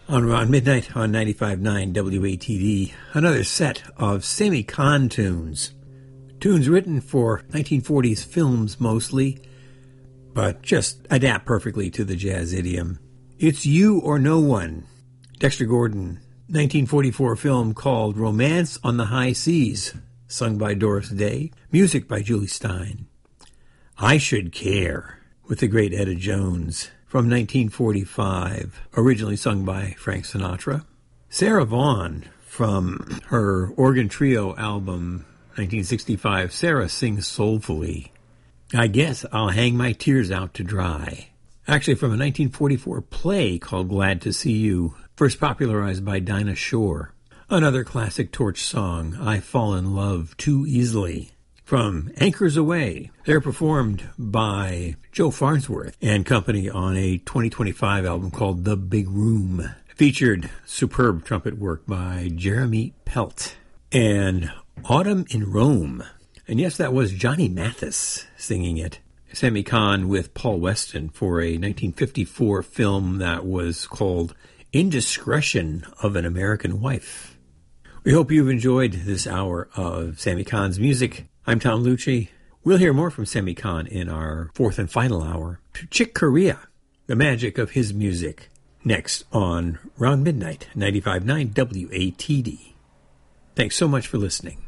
On Around Midnight on 95.9 WATD, another set of Sammy Cahn tunes. Tunes written for 1940s films mostly, but just adapt perfectly to the jazz idiom. It's You or No One, Dexter Gordon, 1944 film called Romance on the High Seas, sung by Doris Day, music by Julie Stein. I Should Care, with the great Etta Jones, from 1945, originally sung by Frank Sinatra. Sarah Vaughan, from her organ trio album, 1965, Sarah Sings Soulfully. I Guess I'll Hang My Tears Out to Dry. Actually from a 1944 play called Glad to See You, first popularized by Dinah Shore. Another classic Torch song, I Fall in Love Too Easily. From Anchors Away, they're performed by Joe Farnsworth and company on a 2025 album called The Big Room. Featured superb trumpet work by Jeremy Pelt. And Autumn in Rome. And yes, that was Johnny Mathis singing it. Sammy Cahn with Paul Weston for a 1954 film that was called Indiscretion of an American Wife. We hope you've enjoyed this hour of Sammy Cahn's music. I'm Tom Lucci. We'll hear more from Sammy Cahn in our fourth and final hour. Chick Corea, the magic of his music. Next on Round Midnight, 95.9 WATD. Thanks so much for listening.